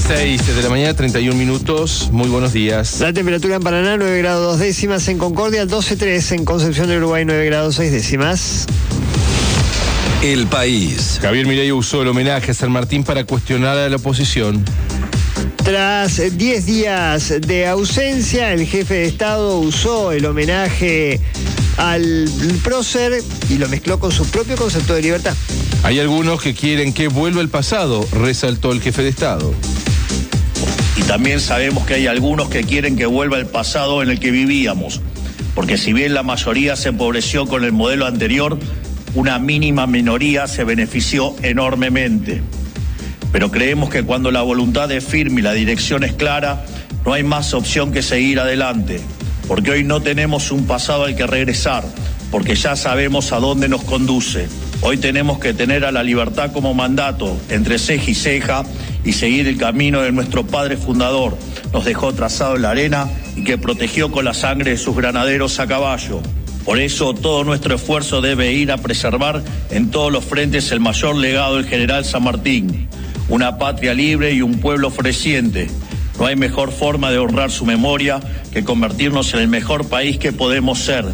6 de la mañana, 31 minutos. Muy buenos días. La temperatura en Paraná, 9 grados 2 décimas. En Concordia, 12,3. En Concepción del Uruguay, 9 grados 6 décimas. El País. Javier Milei usó el homenaje a San Martín para cuestionar a la oposición. Tras 10 días de ausencia, el jefe de Estado usó el homenaje al prócer y lo mezcló con su propio concepto de libertad. Hay algunos que quieren que vuelva el pasado, resaltó el jefe de Estado. Y también sabemos que hay algunos que quieren que vuelva el pasado en el que vivíamos, porque si bien la mayoría se empobreció con el modelo anterior, una mínima minoría se benefició enormemente. Pero creemos que cuando la voluntad es firme y la dirección es clara, no hay más opción que seguir adelante, porque hoy no tenemos un pasado al que regresar, porque ya sabemos a dónde nos conduce. Hoy tenemos que tener a la libertad como mandato, entre ceja y ceja, y seguir el camino de nuestro padre fundador. Nos dejó trazado en la arena y que protegió con la sangre de sus granaderos a caballo. Por eso todo nuestro esfuerzo debe ir a preservar en todos los frentes el mayor legado del general San Martín. Una patria libre y un pueblo floreciente. No hay mejor forma de honrar su memoria que convertirnos en el mejor país que podemos ser.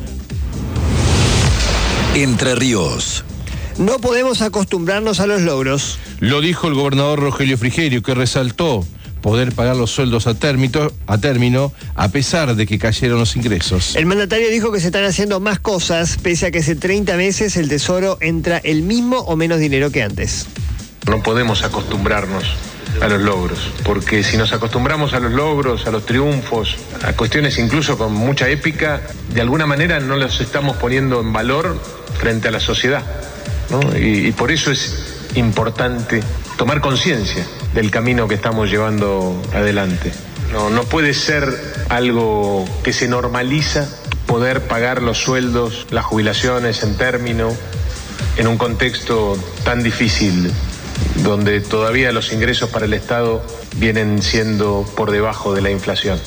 Entre Ríos. No podemos acostumbrarnos a los logros. Lo dijo el gobernador Rogelio Frigerio, que resaltó poder pagar los sueldos a término a pesar de que cayeron los ingresos. El mandatario dijo que se están haciendo más cosas, pese a que hace 30 meses el Tesoro entra el mismo o menos dinero que antes. No podemos acostumbrarnos a los logros, porque si nos acostumbramos a los logros, a los triunfos, a cuestiones incluso con mucha épica, de alguna manera no los estamos poniendo en valor frente a la sociedad, ¿no? Y por eso es importante tomar conciencia del camino que estamos llevando adelante. No puede ser algo que se normaliza poder pagar los sueldos, las jubilaciones en término, en un contexto tan difícil, donde todavía los ingresos para el Estado vienen siendo por debajo de la inflación.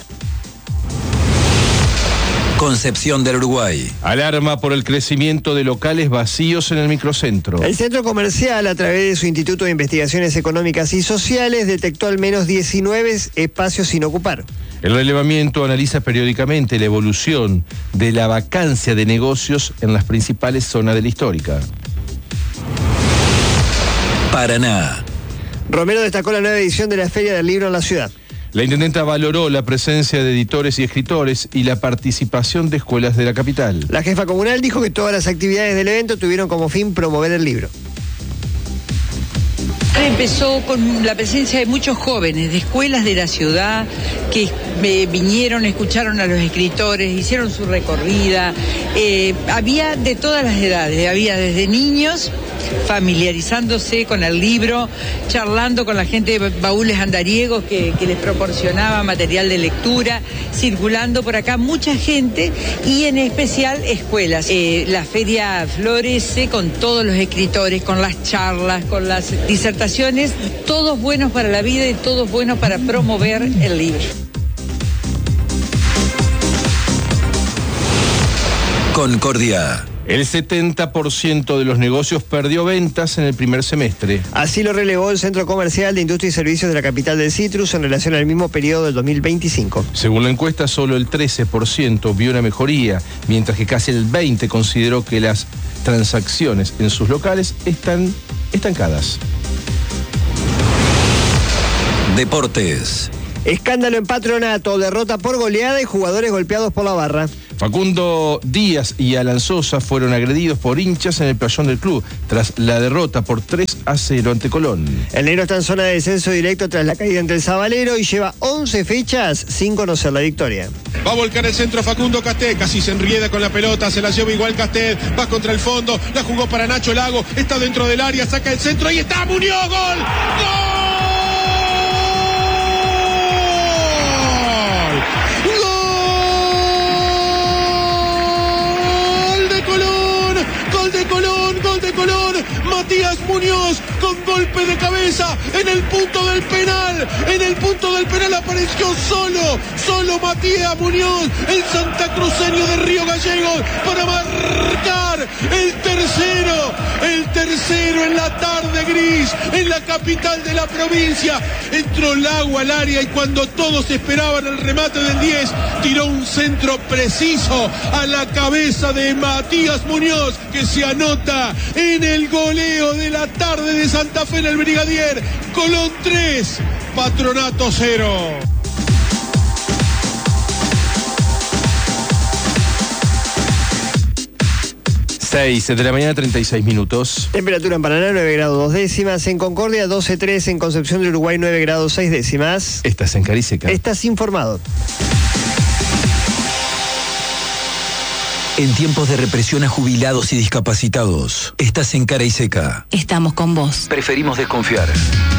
Concepción del Uruguay. Alarma por el crecimiento de locales vacíos en el microcentro. El centro comercial, a través de su Instituto de Investigaciones Económicas y Sociales, detectó al menos 19 espacios sin ocupar. El relevamiento analiza periódicamente la evolución de la vacancia de negocios en las principales zonas de la histórica. Paraná. Romero destacó la nueva edición de la Feria del Libro en la ciudad. La intendenta valoró la presencia de editores y escritores y la participación de escuelas de la capital. La jefa comunal dijo que todas las actividades del evento tuvieron como fin promover el libro. Empezó con la presencia de muchos jóvenes de escuelas de la ciudad que vinieron, escucharon a los escritores, hicieron su recorrida. Había de todas las edades, había desde niños familiarizándose con el libro, charlando con la gente de Baúles Andariegos que les proporcionaba material de lectura, circulando por acá mucha gente y en especial escuelas. La feria florece con todos los escritores, con las charlas, con las disertaciones, todos buenos para la vida y todos buenos para promover el libro. Concordia. El 70% de los negocios perdió ventas en el primer semestre. Así lo relevó el Centro Comercial de Industria y Servicios de la capital del Citrus en relación al mismo periodo del 2025. Según la encuesta, solo el 13% vio una mejoría, mientras que casi el 20% consideró que las transacciones en sus locales están estancadas. Deportes. Escándalo en Patronato, derrota por goleada y jugadores golpeados por la barra. Facundo Díaz y Alan Sosa fueron agredidos por hinchas en el playón del club tras la derrota por 3-0 ante Colón. El negro está en zona de descenso directo tras la caída ante el Sabalero y lleva 11 fechas sin conocer la victoria. Va a volcar el centro Facundo Castet, casi se enrieda con la pelota, se la lleva igual Castet, va contra el fondo, la jugó para Nacho Lago, está dentro del área, saca el centro y está Muñoz, ¡gol! ¡Gol! Gol de Colón, Matías Muñoz con golpe de cabeza. cabeza en el punto del penal. En el punto del penal apareció solo Matías Muñoz, el santacruceño de Río Gallegos, para marcar el tercero en la tarde gris, en la capital de la provincia. Entró Lago al área y cuando todos esperaban el remate del 10, tiró un centro preciso a la cabeza de Matías Muñoz, que se anota en el goleo de la tarde de Santa Fe en el Brigadier. Colón 3, Patronato 0. De la mañana, 36 minutos. Temperatura en Paraná, 9 grados 2 décimas. En Concordia, 12.3. En Concepción del Uruguay, 9 grados 6 décimas. Estás en Cariseca. Estás informado. En tiempos de represión a jubilados y discapacitados, estás en Cara y Seca. Estamos con vos. Preferimos desconfiar.